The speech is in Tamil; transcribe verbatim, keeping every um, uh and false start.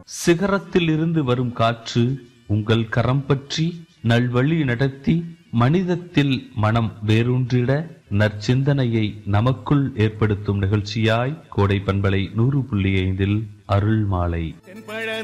சிகரத்தில் இருந்து வரும் காற்று உங்கள் கரம் பற்றி நல்வழி நடத்தி மனிதத்தில் மனம் வேரூன்றிட நற்சிந்தனையை நமக்குள் ஏற்படுத்தும் நிகழ்ச்சியாய் கோடை பண்பலை நூறு புள்ளி ஐந்தில் அருள் மாலை.